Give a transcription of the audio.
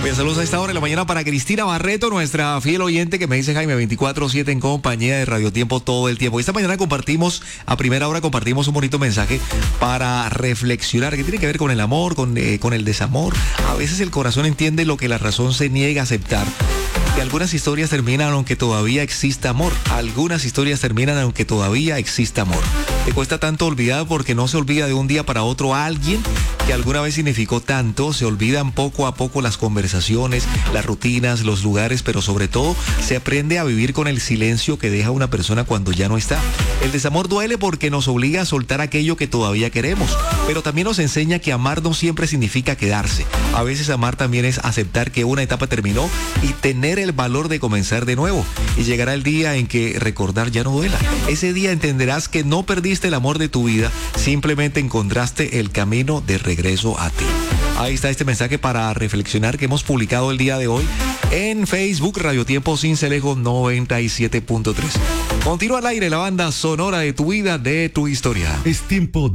Bien, saludos a esta hora de la mañana para Cristina Barreto, nuestra fiel oyente que me dice Jaime 24/7 en compañía de Radio Tiempo todo el tiempo. Esta mañana a primera hora compartimos un bonito mensaje para reflexionar que tiene que ver con el amor, con el desamor. A veces el corazón entiende lo que la razón se niega a aceptar. Que algunas historias terminan aunque todavía exista amor. Algunas historias terminan aunque todavía exista amor. Te cuesta tanto olvidar porque no se olvida de un día para otro a alguien que alguna vez significó tanto. Se olvidan poco a poco las conversaciones, las rutinas, los lugares, pero sobre todo se aprende a vivir con el silencio que deja una persona cuando ya no está. El desamor duele porque nos obliga a soltar aquello que todavía queremos, pero también nos enseña que amar no siempre significa quedarse. A veces amar también es aceptar que una etapa terminó y tener el valor de comenzar de nuevo. Y llegará el día en que recordar ya no duela. Ese día entenderás que no perdiste el amor de tu vida, simplemente encontraste el camino de regreso a ti. Ahí está este mensaje para reflexionar que hemos publicado el día de hoy en Facebook, Radio Tiempo Sincelejo 97.3. Continúa al aire la banda sonora de tu vida, de tu historia. Es tiempo